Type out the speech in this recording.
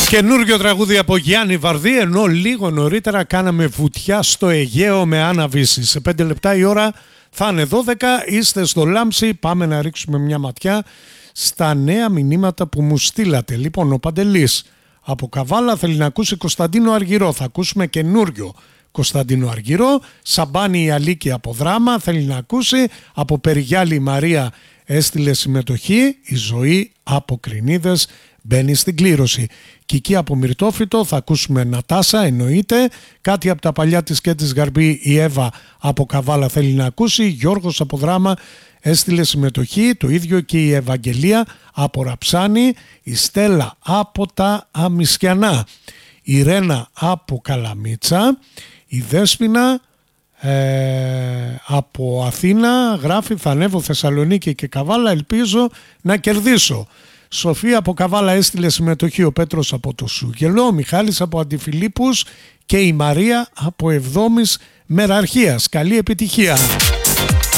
Καινούργιο τραγούδι από Γιάννη Βαρδί, ενώ λίγο νωρίτερα κάναμε βουτιά στο Αιγαίο με Άννα-Βύση. Σε 5 λεπτά η ώρα θα είναι 12, είστε στο Λάμψη, πάμε να ρίξουμε μια ματιά στα νέα μηνύματα που μου στείλατε. Λοιπόν, ο Παντελής από Καβάλα θέλει να ακούσει Κωνσταντίνο Αργυρό, θα ακούσουμε καινούριο Κωνσταντίνο Αργυρό. Σαμπάνη η Αλίκη από Δράμα θέλει να ακούσει, από Περιγιάλη η Μαρία έστειλε συμμετοχή, η Ζωή από Κρινίδες μπαίνει στην κλήρωση. Κική από Μυρτόφυτο θα ακούσουμε Νατάσα, εννοείται. Κάτι από τα παλιά της και της Γαρμπή, η Εύα από Καβάλα θέλει να ακούσει. Γιώργος από Δράμα έστειλε συμμετοχή, το ίδιο και η Ευαγγελία από Ραψάνη. Η Στέλλα από τα Αμισιανά, η Ρένα από Καλαμίτσα, η Δέσποινα από Αθήνα γράφει θα ανέβω Θεσσαλονίκη και Καβάλα, ελπίζω να κερδίσω. Σοφία από Καβάλα έστειλε συμμετοχή, ο Πέτρος από το Σούγελο, ο Μιχάλης από Αντιφιλίππους και η Μαρία από Εβδόμης Μεραρχίας. Καλή επιτυχία.